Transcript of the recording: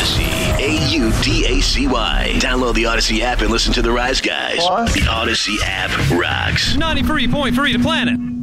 Audacy. AUDACY. Download the Audacy app and listen to the Rise Guys. What? The Audacy app rocks. 93.3 The Planet.